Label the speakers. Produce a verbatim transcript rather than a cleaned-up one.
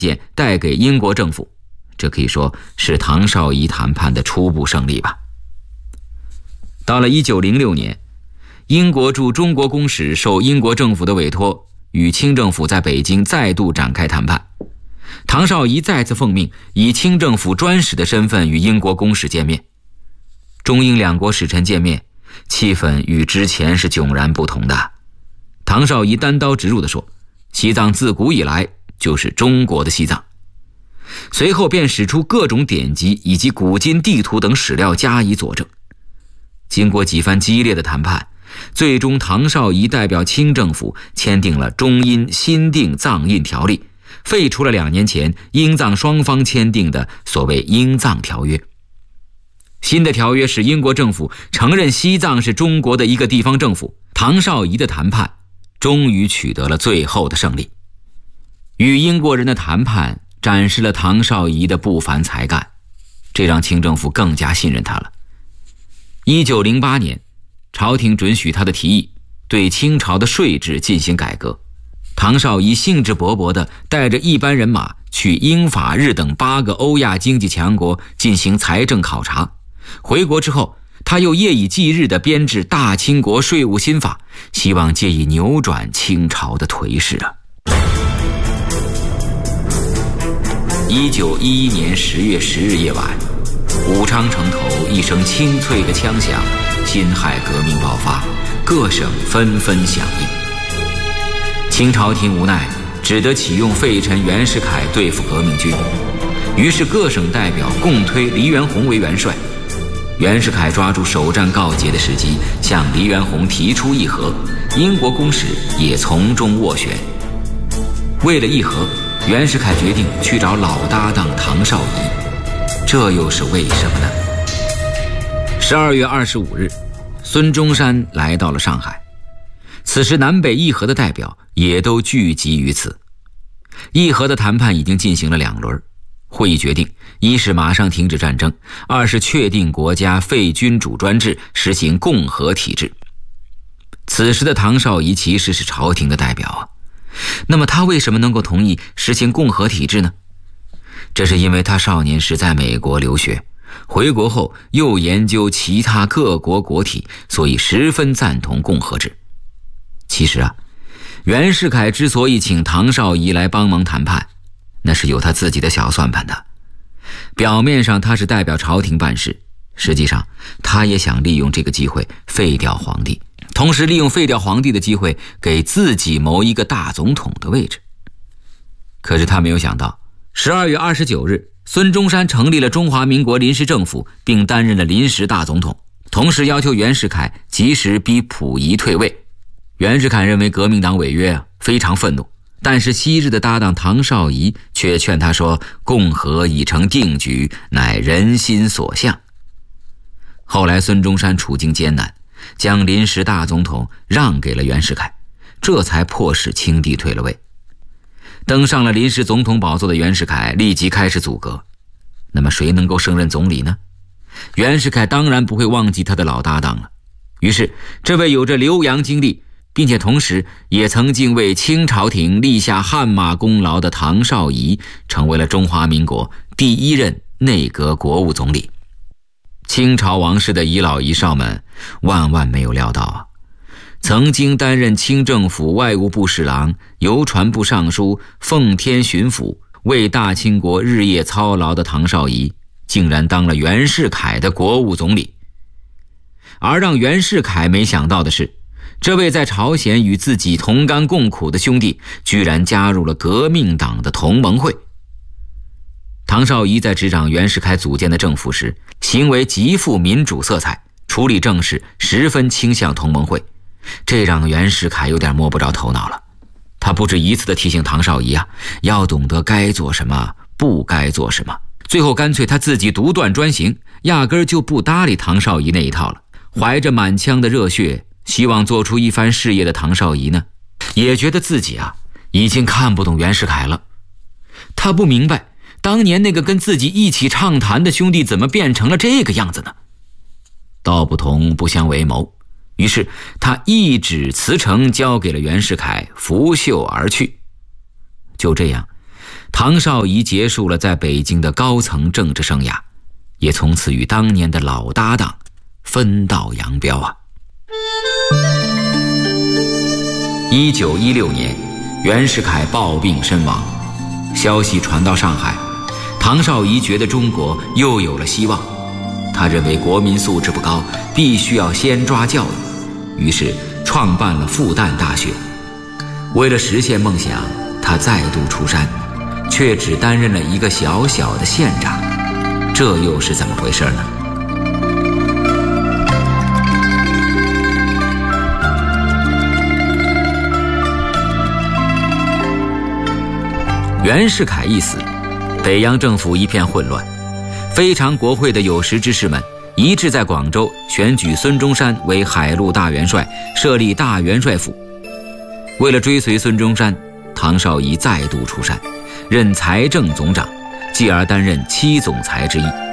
Speaker 1: 件带给英国政府，这可以说是唐绍仪谈判的初步胜利吧。到了一九零六年，英国驻中国公使受英国政府的委托，与清政府在北京再度展开谈判。唐绍仪再次奉命以清政府专使的身份与英国公使见面。中英两国使臣见面，气氛与之前是迥然不同的。唐绍仪单刀直入地说，西藏自古以来就是中国的西藏。随后便使出各种典籍以及古今地图等史料加以佐证。经过几番激烈的谈判，最终唐绍仪代表清政府签订了中英新定藏印条例，废除了两年前英藏双方签订的所谓英藏条约。新的条约使英国政府承认西藏是中国的一个地方政府。唐绍仪的谈判终于取得了最后的胜利。与英国人的谈判展示了唐绍仪的不凡才干，这让清政府更加信任他了。一九零八年，朝廷准许他的提议，对清朝的税制进行改革。唐绍仪兴致勃勃地带着一班人马去英法日等八个欧亚经济强国进行财政考察。回国之后，他又夜以继日地编制大清国税务新法，希望借以扭转清朝的颓势啊。一九一一年十月十日夜晚，武昌城头一声清脆的枪响，辛亥革命爆发，各省纷纷响应。清朝廷无奈，只得启用废臣袁世凯对付革命军，于是各省代表共推黎元洪为元帅。袁世凯抓住首战告捷的时机，向黎元洪提出议和，英国公使也从中斡旋。为了议和，袁世凯决定去找老搭档唐绍仪，这又是为什么呢？十二月二十五日，孙中山来到了上海，此时南北议和的代表也都聚集于此。议和的谈判已经进行了两轮，会议决定，一是马上停止战争，二是确定国家废君主专制，实行共和体制。此时的唐绍仪其实是朝廷的代表啊，那么他为什么能够同意实行共和体制呢？这是因为他少年时在美国留学，回国后又研究其他各国国体，所以十分赞同共和制。其实啊，袁世凯之所以请唐绍仪来帮忙谈判，那是有他自己的小算盘的。表面上他是代表朝廷办事，实际上他也想利用这个机会废掉皇帝，同时利用废掉皇帝的机会给自己谋一个大总统的位置。可是他没有想到，十二月二十九日，孙中山成立了中华民国临时政府，并担任了临时大总统，同时要求袁世凯及时逼溥仪退位。袁世凯认为革命党违约啊，非常愤怒，但是昔日的搭档唐绍仪却劝他说，共和已成定局，乃人心所向。后来孙中山处境艰难，将临时大总统让给了袁世凯，这才迫使清帝退了位。登上了临时总统宝座的袁世凯立即开始阻隔，那么谁能够胜任总理呢？袁世凯当然不会忘记他的老搭档了。于是这位有着留洋经历，并且同时也曾经为清朝廷立下汗马功劳的唐绍仪，成为了中华民国第一任内阁国务总理。清朝王室的遗老遗少们万万没有料到啊，曾经担任清政府外务部侍郎、邮传部尚书、奉天巡抚，为大清国日夜操劳的唐绍仪，竟然当了袁世凯的国务总理。而让袁世凯没想到的是，这位在朝鲜与自己同甘共苦的兄弟，居然加入了革命党的同盟会。唐绍仪在执掌袁世凯组建的政府时，行为极富民主色彩，处理政事十分倾向同盟会，这让袁世凯有点摸不着头脑了。他不止一次地提醒唐绍仪啊，要懂得该做什么，不该做什么。最后干脆他自己独断专行，压根儿就不搭理唐绍仪那一套了。怀着满腔的热血，希望做出一番事业的唐绍仪呢，也觉得自己啊已经看不懂袁世凯了。他不明白，当年那个跟自己一起畅谈的兄弟怎么变成了这个样子呢？道不同不相为谋，于是他一纸辞呈交给了袁世凯，拂袖而去。就这样， 唐绍仪结束了在北京的高层政治生涯，也从此与当年的老搭档分道扬镳啊。一九一六年，袁世凯暴病身亡，消息传到上海，唐绍仪觉得中国又有了希望。他认为国民素质不高，必须要先抓教育，于是创办了复旦大学。为了实现梦想，他再度出山，却只担任了一个小小的县长，这又是怎么回事呢？袁世凯一死，北洋政府一片混乱，非常国会的有识之士们一致在广州选举孙中山为海陆大元帅，设立大元帅府。为了追随孙中山，唐绍仪再度出山，任财政总长，继而担任七总裁之一。